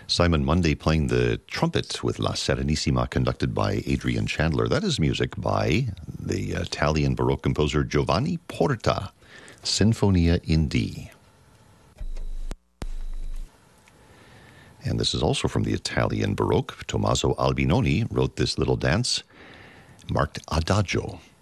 Simon Munday playing the trumpet with La Serenissima, conducted by Adrian Chandler. That is music by the Italian Baroque composer Giovanni Porta, Sinfonia in D. And this is also from the Italian Baroque. Tommaso Albinoni wrote this little dance marked Adagio.